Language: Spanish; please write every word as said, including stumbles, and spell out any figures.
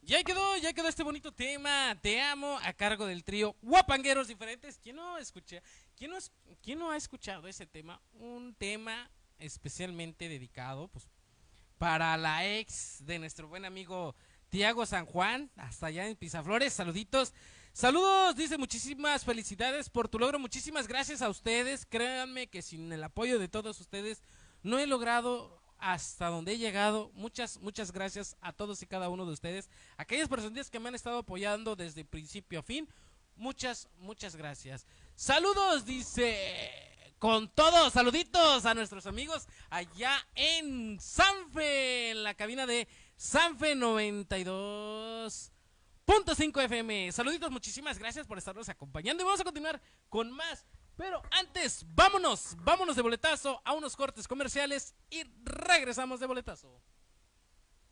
Ya quedó, ya quedó este bonito tema, Te amo, a cargo del trío Guapangueros Diferentes. ¿Quién no escucha, quién no, es- quién no ha escuchado ese tema? Un tema especialmente dedicado, pues, para la ex de nuestro buen amigo Tiago San Juan, hasta allá en Pisaflores. Saluditos. Saludos, dice, muchísimas felicidades por tu logro, muchísimas gracias a ustedes. Créanme que sin el apoyo de todos ustedes no he logrado hasta donde he llegado. Muchas, muchas gracias a todos y cada uno de ustedes. Aquellas personas que me han estado apoyando desde principio a fin, muchas, muchas gracias. Saludos, dice, con todos, saluditos a nuestros amigos allá en Sanfe, en la cabina de Sanfe noventa y dos punto cinco F M. Saluditos, muchísimas gracias por estarnos acompañando y vamos a continuar con más. Pero antes, vámonos, vámonos de boletazo a unos cortes comerciales y regresamos de boletazo.